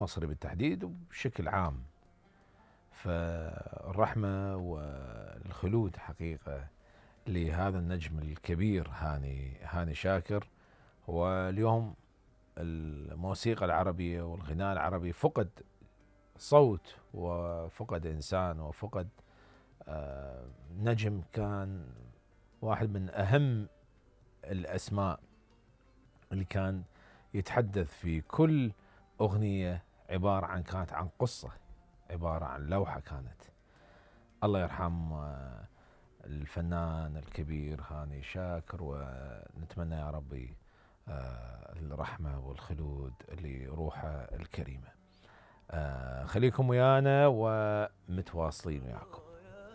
مصري بالتحديد وبشكل عام. فالرحمة والخلود حقيقة لهذا النجم الكبير هاني شاكر. واليوم الموسيقى العربية والغناء العربي فقد صوت وفقد إنسان وفقد نجم كان واحد من أهم الأسماء اللي كان يتحدث في كل أغنية كانت عن قصة، عبارة عن لوحة كانت. الله يرحم الفنان الكبير هاني شاكر، ونتمنى يا ربي الرحمة والخلود لروحه الكريمة. خليكم ويانا ومتواصلين وياكم.